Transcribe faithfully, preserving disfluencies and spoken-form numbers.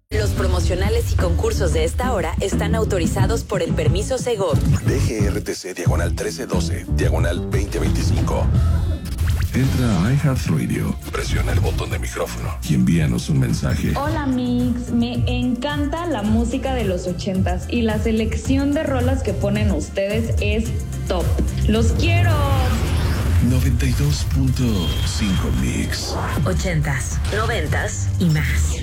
Los promocionales y concursos de esta hora están autorizados por el permiso Segov. D G R T C diagonal trece doce, diagonal veinte veinticinco. Entra a iHeartRadio, Presiona el botón de micrófono y envíanos un mensaje. Hola Mix, me encanta la música de los ochentas y la selección de rolas que ponen ustedes es top. ¡Los quiero! noventa y dos punto cinco Mix. Ochentas, noventas y más.